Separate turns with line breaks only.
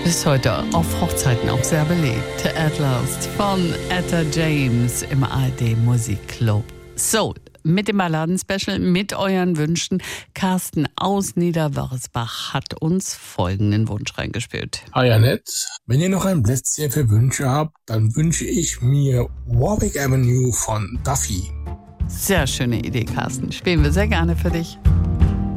Bis heute auf Hochzeiten auch sehr beliebt. At Last von Etta James im ARD Musikclub. So, mit dem Balladen-Special, mit euren Wünschen. Carsten aus Niederwörisbach hat uns folgenden Wunsch reingespielt.
Hi Annette, wenn ihr noch ein Plätzchen für Wünsche habt, dann wünsche ich mir Warwick Avenue von Duffy.
Sehr schöne Idee, Carsten. Spielen wir sehr gerne für dich.